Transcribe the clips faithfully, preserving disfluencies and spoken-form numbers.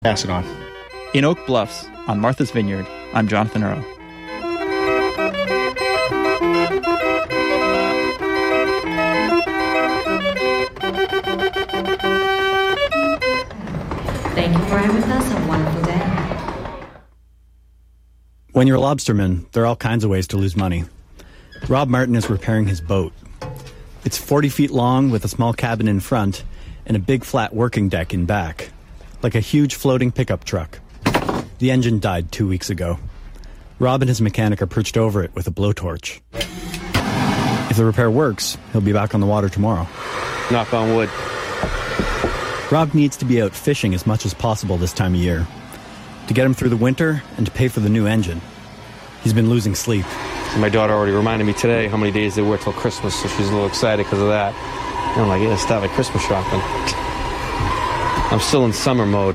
Pass it on. In Oak Bluffs, on Martha's Vineyard, I'm Jonathan Earl. Thank you for having with us. Have a wonderful day. When you're a lobsterman, there are all kinds of ways to lose money. Rob Martin is repairing his boat. It's forty feet long with a small cabin in front and a big flat working deck in back, like a huge floating pickup truck. The engine died two weeks ago. Rob and his mechanic are perched over it with a blowtorch. If the repair works, he'll be back on the water tomorrow. Knock on wood. Rob needs to be out fishing as much as possible this time of year, to get him through the winter and to pay for the new engine. He's been losing sleep. My daughter already reminded me today how many days they were till Christmas, so she's a little excited because of that. And I'm like, yeah, start my Christmas shopping. I'm still in summer mode.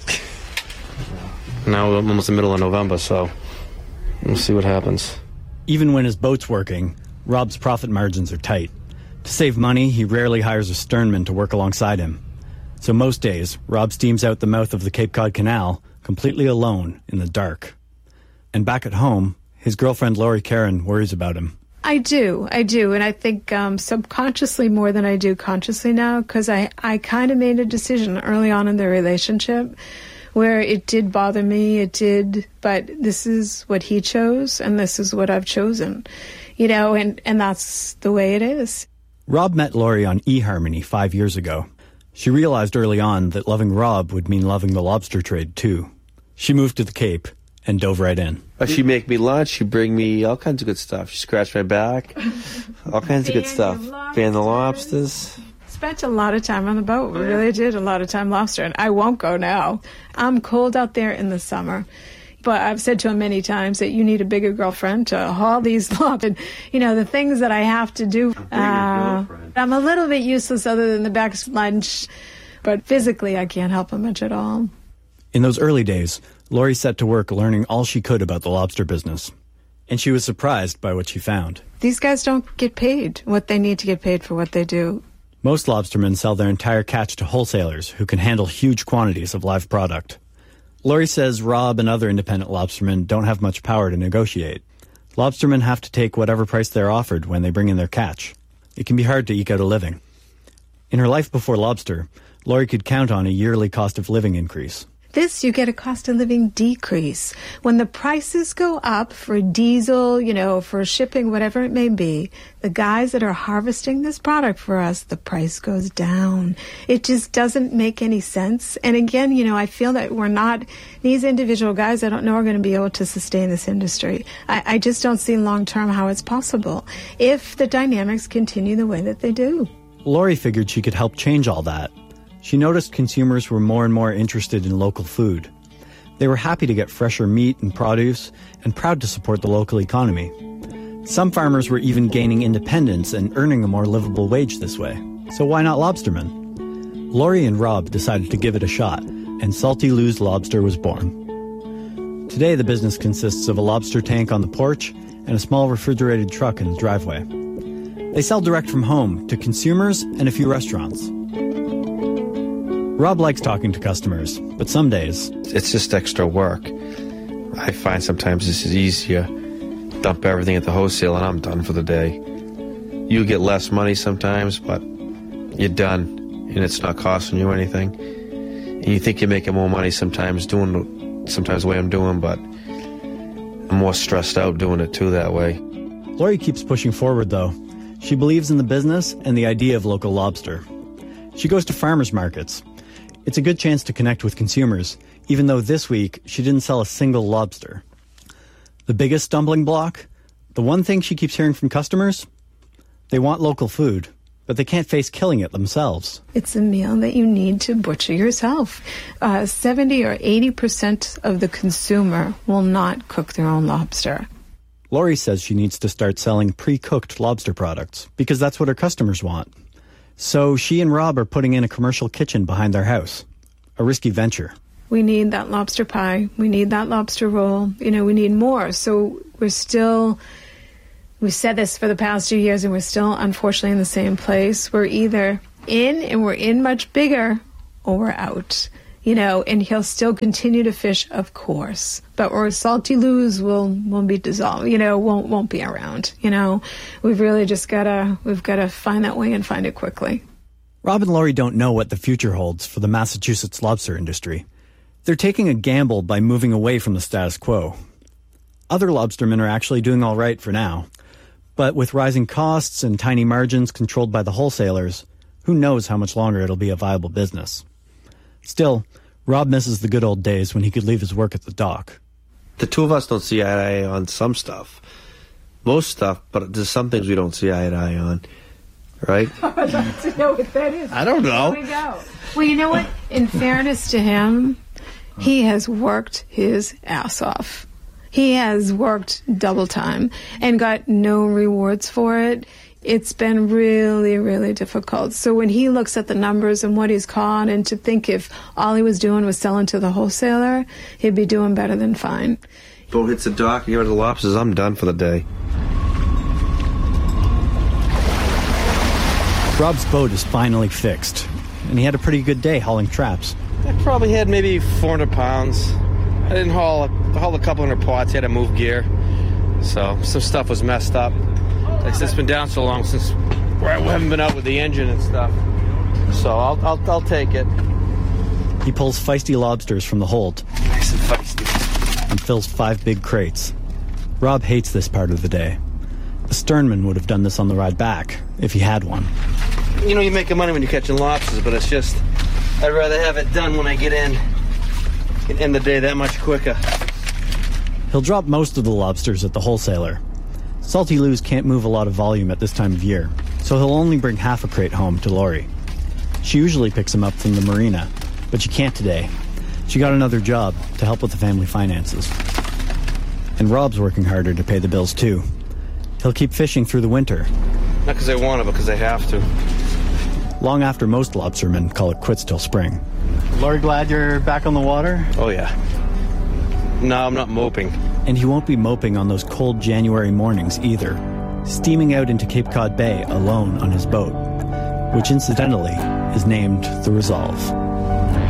Now I'm almost the middle of November, so we'll see what happens. Even when his boat's working, Rob's profit margins are tight. To save money, he rarely hires a sternman to work alongside him. So most days, Rob steams out the mouth of the Cape Cod Canal completely alone in the dark. And back at home, his girlfriend Lori Karen worries about him. I do, I do, and I think um, subconsciously more than I do consciously now, because I, I kind of made a decision early on in the relationship where it did bother me, it did, but this is what he chose, and this is what I've chosen, you know, and, and that's the way it is. Rob met Lori on eHarmony five years ago. She realized early on that loving Rob would mean loving the lobster trade, too. She moved to the Cape and dove right in. She'd make me lunch. She'd bring me all kinds of good stuff. She'd scratch my back. All kinds of good stuff. Fan the lobsters. Spent a lot of time on the boat. We really did a lot of time lobster. And I won't go now. I'm cold out there in the summer. But I've said to him many times that you need a bigger girlfriend to haul these lobsters. You know, the things that I have to do. Uh, I'm a little bit useless other than the back lunch. But physically, I can't help him much at all. In those early days, Lori set to work learning all she could about the lobster business. And she was surprised by what she found. These guys don't get paid what they need to get paid for what they do. Most lobstermen sell their entire catch to wholesalers who can handle huge quantities of live product. Lori says Rob and other independent lobstermen don't have much power to negotiate. Lobstermen have to take whatever price they're offered when they bring in their catch. It can be hard to eke out a living. In her life before lobster, Lori could count on a yearly cost of living increase. This, you get a cost of living decrease. When the prices go up for diesel, you know, for shipping, whatever it may be, the guys that are harvesting this product for us, the price goes down. It just doesn't make any sense. And again, you know, I feel that we're not, these individual guys, I don't know, are going to be able to sustain this industry. I, I just don't see long term how it's possible if the dynamics continue the way that they do. Lori figured she could help change all that. She noticed consumers were more and more interested in local food. They were happy to get fresher meat and produce and proud to support the local economy. Some farmers were even gaining independence and earning a more livable wage this way. So why not lobstermen? Lori and Rob decided to give it a shot, and Salty Lou's Lobster was born. Today the business consists of a lobster tank on the porch and a small refrigerated truck in the driveway. They sell direct from home to consumers and a few restaurants. Rob likes talking to customers, but some days... It's just extra work. I find sometimes this is easier. Dump everything at the wholesale and I'm done for the day. You get less money sometimes, but you're done, and it's not costing you anything. And you think you're making more money sometimes doing sometimes the way I'm doing, but I'm more stressed out doing it too that way. Lori keeps pushing forward, though. She believes in the business and the idea of local lobster. She goes to farmers markets. It's a good chance to connect with consumers, even though this week she didn't sell a single lobster. The biggest stumbling block? The one thing she keeps hearing from customers? They want local food, but they can't face killing it themselves. It's a meal that you need to butcher yourself. Uh, seventy or eighty percent of the consumer will not cook their own lobster. Lori says she needs to start selling pre-cooked lobster products, because that's what her customers want. So she and Rob are putting in a commercial kitchen behind their house. A risky venture. We need that lobster pie. We need that lobster roll. You know, we need more. So we're still, we've said this for the past two years and we're still unfortunately in the same place. We're either in and we're in much bigger or we're out. you know, and he'll still continue to fish, of course. But where Salty Lou's will won't be dissolved, you know, won't won't be around. You know, we've really just gotta we've gotta find that way and find it quickly. Rob and Lori don't know what the future holds for the Massachusetts lobster industry. They're taking a gamble by moving away from the status quo. Other lobstermen are actually doing all right for now. But with rising costs and tiny margins controlled by the wholesalers, who knows how much longer it'll be a viable business. Still, Rob misses the good old days when he could leave his work at the dock. The two of us don't see eye to eye on some stuff. Most stuff, but there's some things we don't see eye to eye on. Right? I'd like to know what that is. I don't know. Here we go. Well, you know what? In fairness to him, he has worked his ass off. He has worked double time and got no rewards for it. It's been really, really difficult. So when he looks at the numbers and what he's caught, and to think if all he was doing was selling to the wholesaler, he'd be doing better than fine. Boat hits the dock, you go to the lobsters, I'm done for the day. Rob's boat is finally fixed, and he had a pretty good day hauling traps. I probably had maybe four hundred pounds. I didn't haul, haul a couple hundred pots, had to move gear. So some stuff was messed up. It's been down so long since we haven't been out with the engine and stuff. So I'll, I'll, I'll take it. He pulls feisty lobsters from the hold. Nice and feisty. And fills five big crates. Rob hates this part of the day. A sternman would have done this on the ride back, if he had one. You know, you're making money when you're catching lobsters, but it's just, I'd rather have it done when I get in. Can end the day that much quicker. He'll drop most of the lobsters at the wholesaler. Salty Lou's can't move a lot of volume at this time of year, so he'll only bring half a crate home to Lori. She usually picks him up from the marina, but she can't today. She got another job to help with the family finances. And Rob's working harder to pay the bills too. He'll keep fishing through the winter. Not because I want to, but because I have to. Long after most lobstermen call it quits till spring. Lori, glad you're back on the water? Oh, yeah. No, I'm not moping. And he won't be moping on those cold January mornings either, steaming out into Cape Cod Bay alone on his boat, which incidentally is named the Resolve.